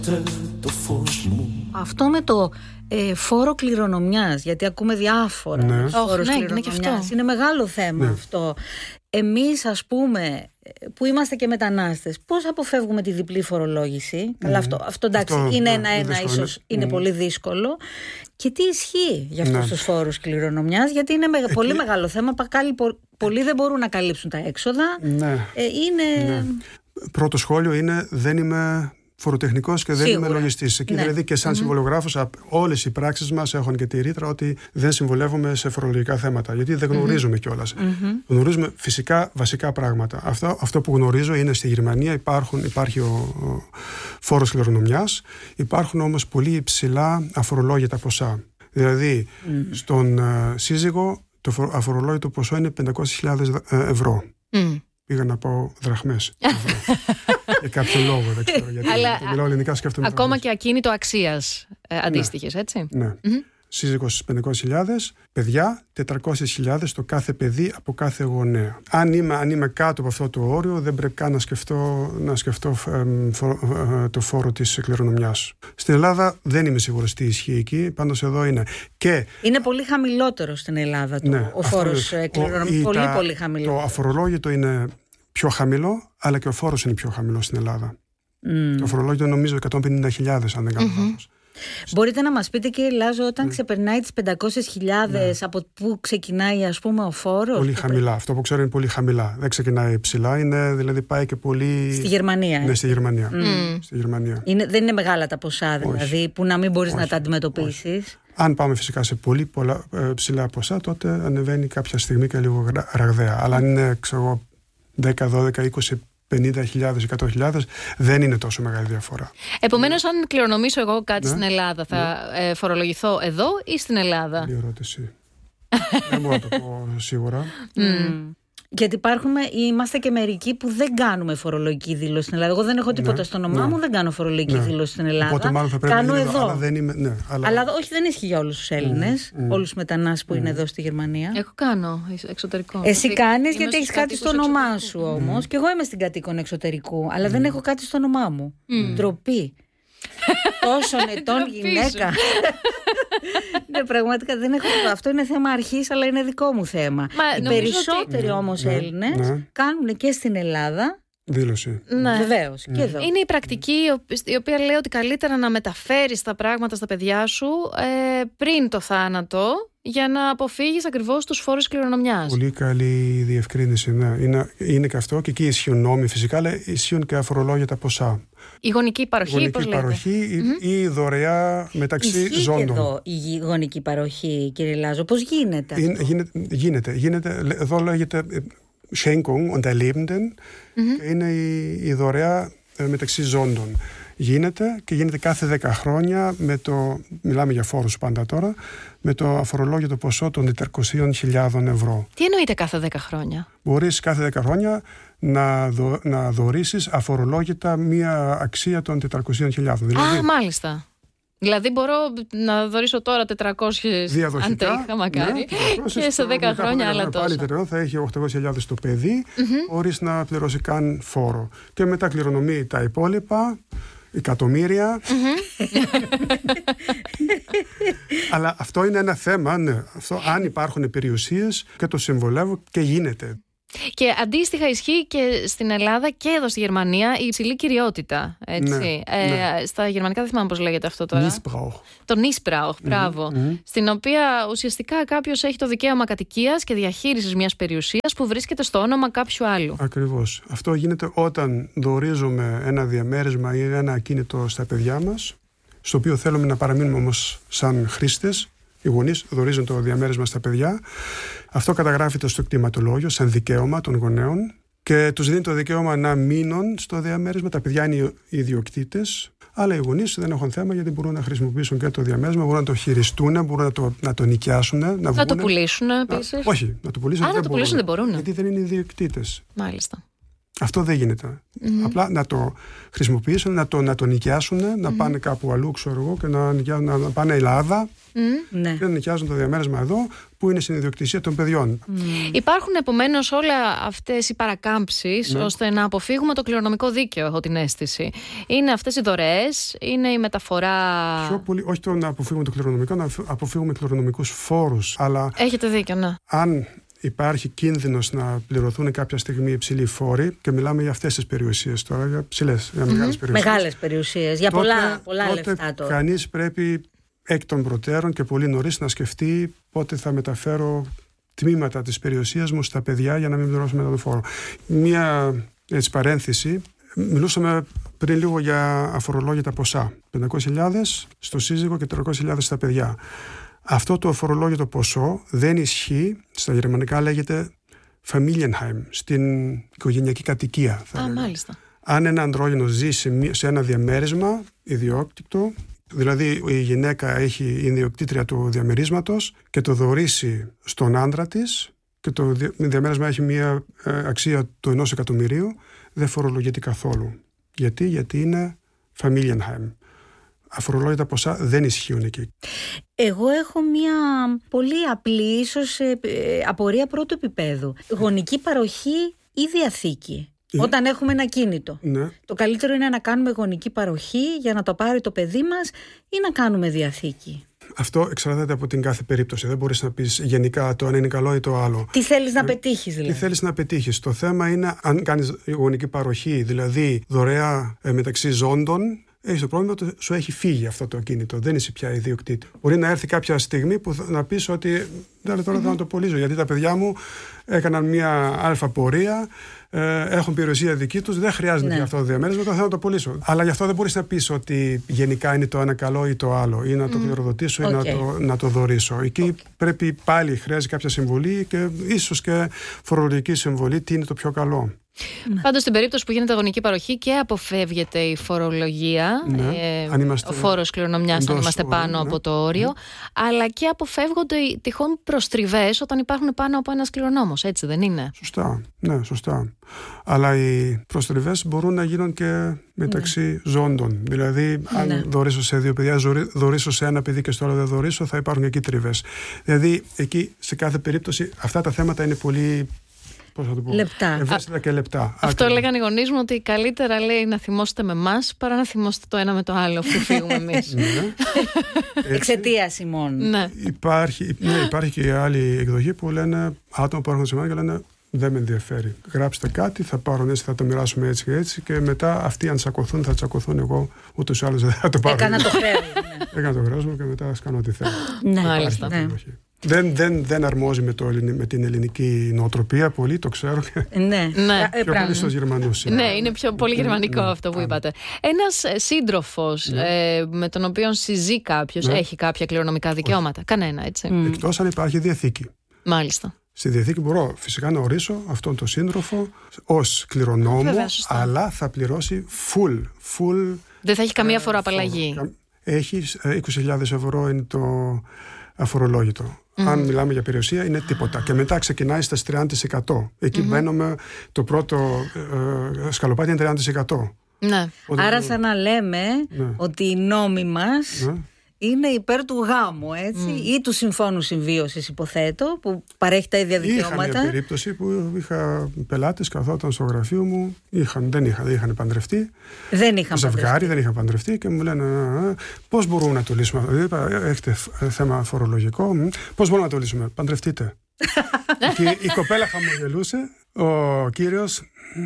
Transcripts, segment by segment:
Αυτό με το φόρο κληρονομιάς, γιατί ακούμε διάφορα. Ναι. Φόρος Ναι, κληρονομιάς. είναι και αυτό. Είναι μεγάλο θέμα αυτό. Εμείς, ας πούμε, που είμαστε και μετανάστες, πώς αποφεύγουμε τη διπλή φορολόγηση? Καλά, αυτό εντάξει, είναι ένα ίσως είναι πολύ δύσκολο. Και τι ισχύει για αυτούς τους φόρους κληρονομιάς? Γιατί είναι πολύ μεγάλο θέμα. Πολλοί δεν μπορούν να καλύψουν τα έξοδα. Πρώτο σχόλιο είναι: δεν είμαι φοροτεχνικός και δεν είμαι λογιστής. Εκεί δηλαδή και σαν συμβολογράφος, όλες οι πράξεις μας έχουν και τη ρήτρα ότι δεν συμβολεύουμε σε φορολογικά θέματα. Γιατί δεν γνωρίζουμε κιόλας. Γνωρίζουμε φυσικά βασικά πράγματα. Αυτό που γνωρίζω είναι στη Γερμανία υπάρχει ο φόρος κληρονομιάς, υπάρχουν όμως πολύ υψηλά αφορολόγητα ποσά. Δηλαδή στον σύζυγο το αφορολόγητο ποσό είναι 500.000 ευρώ. Πήγα να πω δραχμές. Για κάποιο λόγο, δεν ξέρω γιατί. Αλλά μιλάω ελληνικά, σκέφτομαι. Ακόμα και ακίνητο αξίας αντίστοιχες, έτσι. Ναι. Σύζυγος 500.000, παιδιά 400.000 το κάθε παιδί από κάθε γονέα. Αν είμαι κάτω από αυτό το όριο, δεν πρέπει καν να σκεφτώ το φόρο της κληρονομιάς. Στην Ελλάδα δεν είμαι σίγουρος τι ισχύει εκεί, πάντως εδώ είναι. Και είναι πολύ χαμηλότερο στην Ελλάδα ο φόρος κληρονομιάς. Πολύ χαμηλότερο. Το αφορολόγητο είναι πιο χαμηλό, αλλά και ο φόρος είναι πιο χαμηλό στην Ελλάδα. Το αφορολόγητο νομίζω 150.000, αν δεν κάνω λάθος. Μπορείτε να μας πείτε, κύριε Λάζο, όταν ξεπερνάει τις 500.000, από πού ξεκινάει, ας πούμε, ο φόρος? Πολύ χαμηλά. Αυτό που ξέρω είναι πολύ χαμηλά. Δεν ξεκινάει ψηλά, δηλαδή πάει και πολύ. Στη Γερμανία. Ναι, στη Γερμανία. Στη Γερμανία. Δεν είναι μεγάλα τα ποσά, δηλαδή, που να μην μπορείς να τα αντιμετωπίσεις. Αν πάμε φυσικά σε πολύ ψηλά ποσά, τότε ανεβαίνει κάποια στιγμή και λίγο ραγδαία. Αλλά αν είναι, ξέρω, 10, 12, 20, 50.000, 100.000, δεν είναι τόσο μεγάλη διαφορά. Επομένως, αν κληρονομήσω εγώ κάτι στην Ελλάδα, θα φορολογηθώ εδώ ή στην Ελλάδα? Καλή ερώτηση. Δεν μπορώ να το πω σίγουρα. Γιατί είμαστε και μερικοί που δεν κάνουμε φορολογική δήλωση στην Ελλάδα. Εγώ δεν έχω τίποτα στο όνομά μου, δεν κάνω φορολογική δήλωση στην Ελλάδα. Οπότε μάλλον θα πρέπει κάνω να εδώ. Αλλά δεν είμαι, αλλά όχι, δεν ισχύει για όλους τους Έλληνες, όλους τους μετανάστες που είναι εδώ στη Γερμανία. Εγώ κάνω εξωτερικό. Εσύ κάνεις γιατί έχεις κάτι στο όνομά σου όμως. Και εγώ είμαι στην κατοίκον εξωτερικού, αλλά δεν έχω κάτι στο όνομά μου. Ντροπή. Τόσων ετών γυναίκα. Ναι, πραγματικά δεν έχω. Αυτό είναι θέμα αρχής, αλλά είναι δικό μου θέμα. Οι περισσότεροι όμως Έλληνες κάνουν και στην Ελλάδα δήλωση. Βεβαίως. Και εδώ. Είναι η πρακτική η οποία λέει ότι καλύτερα να μεταφέρεις τα πράγματα στα παιδιά σου πριν το θάνατο, για να αποφύγεις ακριβώς τους φόρους κληρονομιάς. Πολύ καλή διευκρίνηση. Ναι. Είναι και αυτό, και εκεί ισχύουν νόμοι φυσικά, αλλά ισχύουν και αφορολόγητα ποσά. Η γονική παροχή, πώς λέτε? Παροχή ή δωρεά μεταξύ ζώντων. Και εδώ η γονική παροχή, κύριε Λάζο, πώς γίνεται? Γίνεται. Εδώ λέγεται Schenkung unter Lebenden. Είναι η δωρεά μεταξύ ζώντων. Γίνεται κάθε 10 χρόνια μιλάμε για φόρους πάντα τώρα, με το αφορολόγητο ποσό των 400.000 ευρώ. Τι εννοείται κάθε 10 χρόνια? Μπορείς κάθε 10 χρόνια να δωρήσεις αφορολόγητα μία αξία των 400.000. Δηλαδή, μάλιστα. Δηλαδή μπορώ να δωρήσω τώρα 400 αν τα είχα μακάρι, και σε 10 χρόνια άλλα τόσα. Πάλι θα έχει 800.000 το παιδί, χωρίς να πληρώσει καν φόρο. Και μετά κληρονομεί τα υπόλοιπα εκατομμύρια. Αλλά αυτό είναι ένα θέμα, αυτό, αν υπάρχουν περιουσίες, και το συμβολεύω και γίνεται. Και αντίστοιχα ισχύει και στην Ελλάδα και εδώ στη Γερμανία η υψηλή κυριότητα. Έτσι. Στα γερμανικά δεν θυμάμαι πώς λέγεται αυτό τώρα. Niesbrauch. Το Niesbrauch, μπράβο. Στην οποία ουσιαστικά κάποιος έχει το δικαίωμα κατοικίας και διαχείρισης μιας περιουσίας που βρίσκεται στο όνομα κάποιου άλλου. Ακριβώς. Αυτό γίνεται όταν δωρίζουμε ένα διαμέρισμα ή ένα ακίνητο στα παιδιά μας, στο οποίο θέλουμε να παραμείνουμε όμως σαν χρήστες. Οι γονείς δωρίζουν το διαμέρισμα στα παιδιά. Αυτό καταγράφεται στο κτηματολόγιο σαν δικαίωμα των γονέων και τους δίνει το δικαίωμα να μείνουν στο διαμέρισμα. Τα παιδιά είναι οι ιδιοκτήτες, αλλά οι γονείς δεν έχουν θέμα, γιατί μπορούν να χρησιμοποιήσουν και το διαμέρισμα, μπορούν να το χειριστούν, μπορούν να το νοικιάσουν, να το πουλήσουν επίσης. Όχι, να το πουλήσουν, δεν μπορούν. Γιατί δεν είναι ιδιοκτήτες. Μάλιστα. Αυτό δεν γίνεται. Απλά να το χρησιμοποιήσουν, να το νοικιάσουν, να πάνε κάπου αλλού, ξέρω εγώ, και να πάνε Ελλάδα και να νοικιάζουν το διαμέρισμα εδώ, που είναι στην ιδιοκτησία των παιδιών. Υπάρχουν επομένως όλα αυτές οι παρακάμψεις, ώστε να αποφύγουμε το κληρονομικό δίκαιο, έχω την αίσθηση. Είναι αυτές οι δωρεές, είναι η μεταφορά. Πιο πολύ, όχι το να αποφύγουμε το κληρονομικό, να αποφύγουμε κληρονομικούς φόρους. Αλλά έχετε δίκιο, ναι. Αν υπάρχει κίνδυνος να πληρωθούν κάποια στιγμή υψηλοί φόροι, και μιλάμε για αυτές τις περιουσίες τώρα, για ψηλές, για μεγάλες περιουσίες. Μεγάλες περιουσίες, για πολλά λεφτά τώρα. Κανείς πρέπει εκ των προτέρων και πολύ νωρίς να σκεφτεί πότε θα μεταφέρω τμήματα της περιουσίας μου στα παιδιά για να μην πληρώσουμε τον φόρο. Μία παρένθεση. Μιλούσαμε πριν λίγο για αφορολόγητα ποσά. 500.000 στο σύζυγο και 300.000 στα παιδιά. Αυτό το αφορολόγητο ποσό δεν ισχύει, στα γερμανικά λέγεται Familienheim, στην οικογενειακή κατοικία. Μάλιστα. Αν ένα ανδρόγυνο ζει σε ένα διαμέρισμα ιδιόκτητο, δηλαδή η γυναίκα έχει ιδιοκτήτρια του διαμερίσματος και το δωρήσει στον άντρα της, και το διαμέρισμα έχει μια αξία του 1 εκατομμυρίου, δεν φορολογείται καθόλου. Γιατί είναι Familienheim. Αφορολόγητα ποσά δεν ισχύουν εκεί. Εγώ έχω μια πολύ απλή, ίσως απορία πρώτου επίπεδου. Γονική παροχή ή διαθήκη. Όταν έχουμε ένα κίνητο. Ναι. Το καλύτερο είναι να κάνουμε γονική παροχή για να το πάρει το παιδί μας, ή να κάνουμε διαθήκη. Αυτό εξαρτάται από την κάθε περίπτωση. Δεν μπορείς να πεις γενικά το ένα είναι καλό ή το άλλο. Τι θέλεις να πετύχεις, δηλαδή. Τι θέλεις να πετύχεις. Το θέμα είναι, αν κάνεις γονική παροχή, δηλαδή δωρεά μεταξύ ζώντων, έχεις το πρόβλημα ότι σου έχει φύγει αυτό το ακίνητο. Δεν είσαι πια ιδιοκτήτη. Μπορεί να έρθει κάποια στιγμή που να πεις ότι τώρα θα να το πωλήσω, γιατί τα παιδιά μου έκαναν μια αλφα πορεία, έχουν περιουσία δική τους, δεν χρειάζεται αυτό το διαμέρισμα, θα το πωλήσω. Αλλά γι' αυτό δεν μπορείς να πεις ότι γενικά είναι το ένα καλό ή το άλλο, ή να το κληροδοτήσω ή να το δωρήσω. Εκεί πρέπει πάλι, χρειάζεται κάποια συμβολή, και ίσως και φορολογική συμβολή, τι είναι το πιο καλό. Πάντως, στην περίπτωση που γίνεται γονική παροχή και αποφεύγεται η φορολογία, ο φόρος κληρονομιάς, αν είμαστε πάνω από το όριο, αλλά και αποφεύγονται οι τυχόν προστριβές όταν υπάρχουν πάνω από ένας κληρονόμος, έτσι δεν είναι? Σωστά, ναι, σωστά. Αλλά οι προστριβές μπορούν να γίνουν και μεταξύ ζώντων. Δηλαδή, αν δωρήσω σε δύο παιδιά, δωρήσω σε ένα παιδί και στο άλλο δεν δωρήσω, θα υπάρχουν εκεί τριβές. Δηλαδή, εκεί σε κάθε περίπτωση αυτά τα θέματα είναι πολύ, πώς θα το πω, ευαίσθητα και λεπτά. Αυτό λέγανε οι γονείς μου, ότι καλύτερα, λέει, να θυμώσετε με εμάς παρά να θυμώσετε το ένα με το άλλο που φύγουμε εμείς. Εξαιτίας ημών. Υπάρχει και η άλλη εκδοχή που λένε άτομα που έρχονται σε μένα και λένε δεν με ενδιαφέρει. Γράψτε κάτι, θα πάρω έτσι, θα το μοιράσουμε έτσι και έτσι, και μετά αυτοί αν τσακωθούν θα τσακωθούν. Εγώ ούτως ή άλλως δεν θα το πάρω. Έκανα το χρέος. Έκανα το χρέος μου και μετά ας κάνω ό,τι θέλω. Μάλιστα. Δεν αρμόζει με την ελληνική νοοτροπία πολύ, το ξέρω. Πιο πολύ στους Γερμανούς. Ναι, είναι πιο πολύ γερμανικό αυτό που είπατε. Ένας σύντροφος με τον οποίο συζεί κάποιος έχει κάποια κληρονομικά δικαιώματα? Κανένα, έτσι? Εκτός αν υπάρχει διαθήκη. Μάλιστα. Στη διαθήκη μπορώ φυσικά να ορίσω αυτόν τον σύντροφο ως κληρονόμο, αλλά θα πληρώσει full. Δεν θα έχει καμία φοροαπαλλαγή. Έχει 20.000 ευρώ είναι το αφορολόγητο. Αν μιλάμε για περιουσία είναι τίποτα. Και μετά ξεκινάει στα 30%. Εκεί μπαίνουμε, το πρώτο σκαλοπάτι είναι 30%. Ναι. Άρα σαν να λέμε ότι οι νόμοι μας είναι υπέρ του γάμου, έτσι, ή του συμφώνου συμβίωσης, υποθέτω, που παρέχει τα ίδια δικαιώματα. Είχα μια περίπτωση που είχα πελάτες, καθόταν στο γραφείο μου, δεν είχαν παντρευτεί. Ζευγάρι, δεν είχαν παντρευτεί και μου λένε πώς μπορούμε να το λύσουμε. Έχετε θέμα φορολογικό, πώς μπορούμε να το λύσουμε? Παντρευτείτε. Και η κοπέλα χαμογελούσε, ο κύριος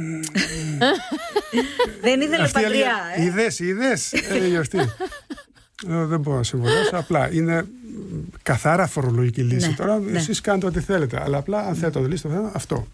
δεν ήθελε πατριά. Είδες, έλεγε αυτή. Δεν μπορώ να συμβολώσω. Απλά είναι καθαρά φορολογική λύση. Τώρα εσείς κάνετε ό,τι θέλετε. Αλλά απλά αν θέλετε να το λύσετε αυτό.